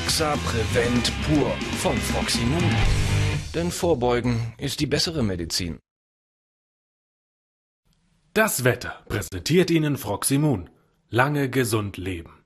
Exa Prevent Pur von Froximun. Denn Vorbeugen ist die bessere Medizin. Das Wetter präsentiert Ihnen Froximun. Lange gesund leben.